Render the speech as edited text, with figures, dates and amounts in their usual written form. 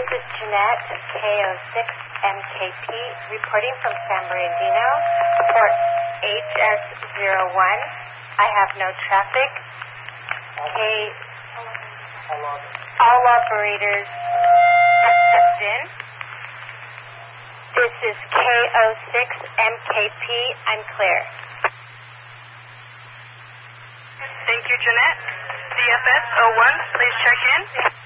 is Jeanette, KO6MKP, reporting from San Bernardino, port HS01. I have no traffic. All operators in. This is KO6MKP. I'm clear. Thank you, Jeanette. CFS 01, please check in.